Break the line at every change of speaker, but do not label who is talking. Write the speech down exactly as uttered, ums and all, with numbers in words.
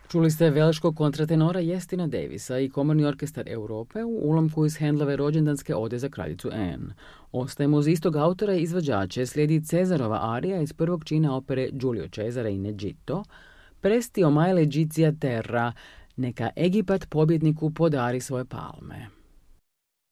Čuli ste velškog kontratenora Justina Davisa i komorni orkestar Europe u ulomku iz Handlove rođendanske ode za kraljicu Anne. Ostajemo uz istog autora i izvođače, slijedi Cezarova arija iz prvog čina opere Giulio Cesare in Egitto, Presti o mai l'Egizia terra, neka Egipat pobjedniku podari svoje palme.